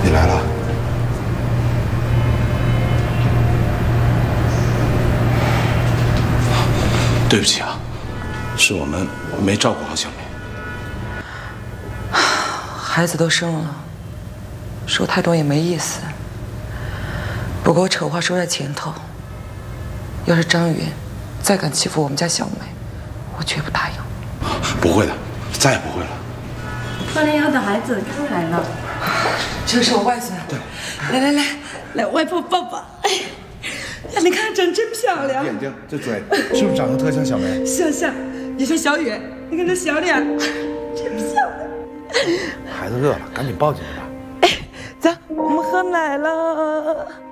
你来了。对不起啊，是我们没照顾好小梅。 孩子都生了，说太多也没意思。不过我丑话说在前头，要是张云再敢欺负我们家小梅，我绝不答应。 不会的，再也不会了。 过年以后的孩子刚来了， 这是我外孙。 对， 来，外婆抱抱。哎呀，你看长真漂亮， 眼睛这嘴是不是长得特像小梅？ 像，也像小雨。你看这小脸，真漂亮。 孩子饿了，赶紧抱进去吧。 走，我们喝奶了。